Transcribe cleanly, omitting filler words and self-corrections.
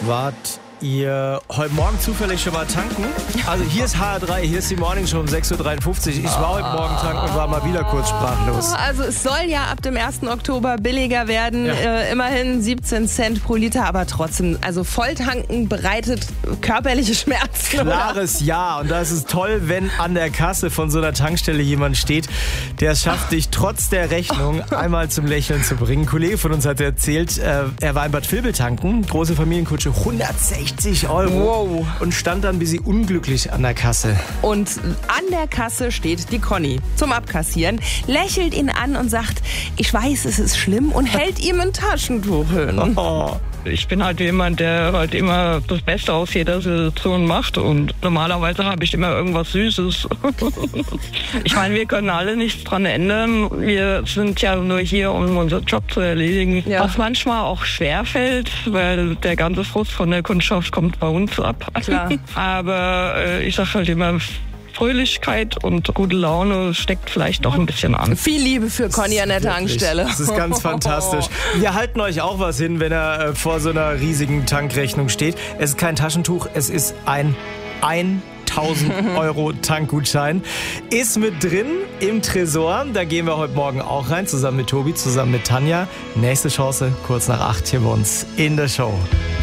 Wart ihr heute Morgen zufällig schon mal tanken? Also hier ist HR3, hier ist die Morning Show um 6.53 Uhr. Ich war heute Morgen tanken und war mal wieder kurz sprachlos. Also es soll ja ab dem 1. Oktober billiger werden. Ja. Immerhin 17 Cent pro Liter, aber trotzdem, also Volltanken bereitet körperliche Schmerzen. Klares Ja. Und da ist es toll, wenn an der Kasse von so einer Tankstelle jemand steht, der es schafft, dich trotz der Rechnung einmal zum Lächeln zu bringen. Ein Kollege von uns hat erzählt, er war in Bad Vilbel tanken, große Familienkutsche, 160 €. Wow. Und stand dann wie sie unglücklich an der Kasse. Und an der Kasse steht die Conny zum Abkassieren, lächelt ihn an und sagt, ich weiß, es ist schlimm, und hält ihm ein Taschentuch hin. Oh. Ich bin halt jemand, der halt immer das Beste aus jeder Situation macht, und normalerweise habe ich immer irgendwas Süßes. Ich meine, wir können alle nichts dran ändern. Wir sind ja nur hier, um unseren Job zu erledigen. Ja. Was manchmal auch schwerfällt, weil der ganze Frust von der Kundschaft kommt bei uns ab. Klar. Aber ich sage halt immer, Fröhlichkeit und gute Laune steckt vielleicht doch ein bisschen an. Viel Liebe für Conny an der Tankstelle. Das ist ganz fantastisch. Wir halten euch auch was hin, wenn er vor so einer riesigen Tankrechnung steht. Es ist kein Taschentuch, es ist ein 1000 € Tankgutschein. Ist mit drin im Tresor. Da gehen wir heute Morgen auch rein, zusammen mit Tobi, zusammen mit Tanja. Nächste Chance, kurz nach 8 hier bei uns in der Show.